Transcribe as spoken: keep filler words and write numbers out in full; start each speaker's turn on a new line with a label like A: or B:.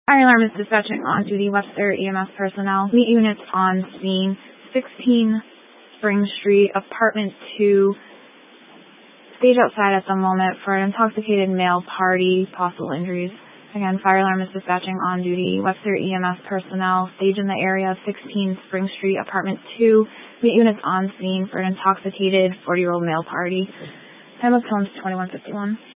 A: Fire alarm is dispatching on-duty Webster E M S personnel. Meet units on scene, sixteen Spring Street, apartment two. Stage outside at the moment for an intoxicated male party, possible injuries. Again, fire alarm is dispatching on-duty Webster E M S personnel. Stage in the area, sixteen Spring Street, apartment two. Meet units on scene for an intoxicated forty-year-old male party. Time of killing is twenty-one fifty-one.